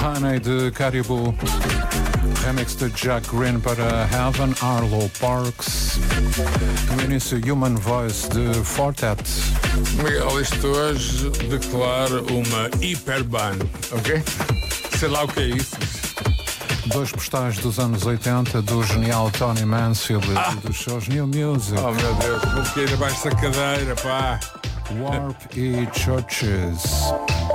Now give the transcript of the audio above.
Honey de Caribou, remix de Jack Green para Heaven, Arlo Parks, no início Human Voice de Fortet. Miguel, isto hoje declara uma hiperband, ok? Sei lá o que é isso. Dois postais dos anos 80 do genial Tony Mansfield e dos seus New Music. Oh meu Deus, vou cair abaixo da cadeira, pá. Warp e Churches.